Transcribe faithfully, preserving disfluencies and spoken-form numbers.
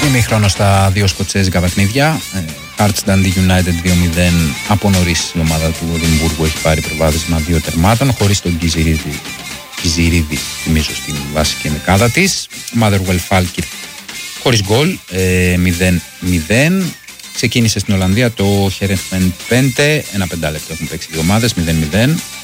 ημίχρονο στα δύο σκοτσέζικα παιχνίδια. Hearts Dundee United δύο μηδέν. Από νωρίς η ομάδα του Εδιμβούργου έχει πάρει προβάδισμα δύο τερμάτων, χωρίς τον Κιζιρίδη, Κιζιρίδη θυμίζω στην βασική ενδεκάδα της. Motherwell Falkirk χωρίς γκολ, μηδέν μηδέν. Ξεκίνησε στην Ολλανδία το Heerenveen πέντε, ένα πεντάλεπτο έχουν παίξει δύο ομάδες, μηδέν μηδέν.